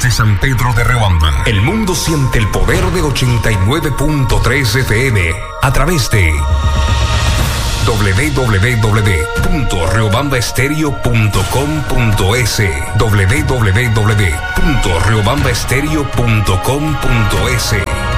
desde San Pedro de Riobamba. El mundo siente el poder de 89.3 FM a través de www.riobambaestereo.com.es, www.riobambaestereo.com.es.